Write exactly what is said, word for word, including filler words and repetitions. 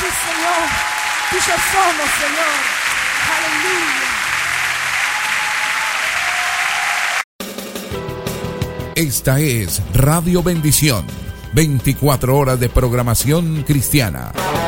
Sí, Señor. Tuyos somos, Señor. Aleluya. Esta es Radio Bendición. veinticuatro horas de programación cristiana.